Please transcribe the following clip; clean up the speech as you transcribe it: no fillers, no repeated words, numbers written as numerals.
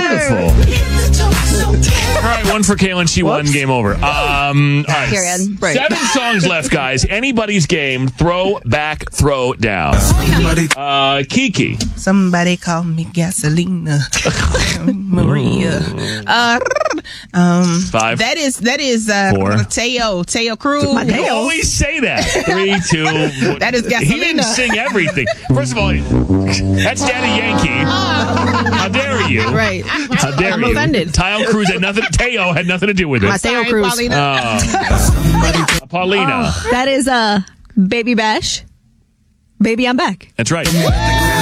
All right, one for Kaylin. She won. Game over. All right. Period. Right. 7 songs left, guys. Anybody's game. Throw back, throw down. Kiki. Somebody call me Gasolina. Maria. 5. That is 4. Teo Cruz. You always say that. 3, 2. That is He didn't Gasolina. sing everything. First of all, that's Daddy Yankee. How dare you? Right. How dare I'm you? offended. Cruz had nothing. Teo had nothing to do with it. Mateo Cruz. Paulina. Paulina. That is Baby Bash. Baby, I'm back. That's right.